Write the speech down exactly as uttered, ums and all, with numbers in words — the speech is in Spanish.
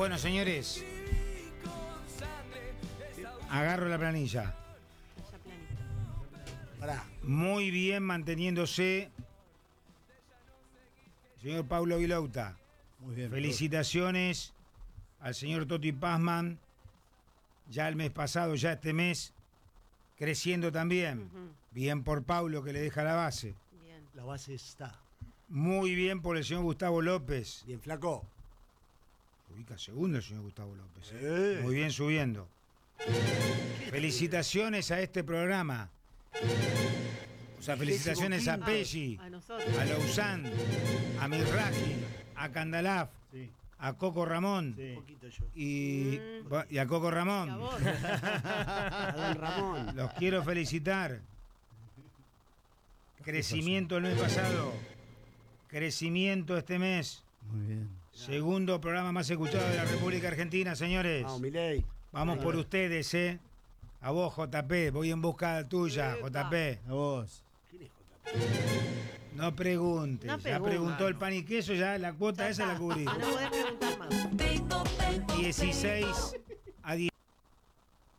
Bueno, señores, agarro la planilla. Pará. Muy bien manteniéndose el señor Paulo Vilouta. Muy bien. Felicitaciones al señor Toti Pazman. Ya el mes pasado, ya este mes, creciendo también. Uh-huh. Bien por Paulo, que le deja la base. Bien. La base está. Muy bien por el señor Gustavo López. Bien, flaco. Ubica segundo el señor Gustavo López. Eh. Muy bien subiendo. Felicitaciones a este programa. O sea, felicitaciones a Pesci, A nosotros. a Lausanne, a Mirraji, a Candalaf, Sí. a Coco Ramón Sí. Un poquito yo. y, Mm. y a Coco Y a Ramón. vos. A don Ramón. Los quiero felicitar. Crecimiento el mes pasado. Crecimiento este mes. Muy bien. Segundo programa más escuchado de la República Argentina, señores. Vamos, Milei. Vamos por ustedes, ¿eh? A vos, J P. Voy en busca tuya, Epa. J P. A vos. ¿Quién es J P? No preguntes. No ya pregunta. preguntó el pan y queso, ya la cuota Ya esa está. la cubrí. No podés preguntar más. dieciséis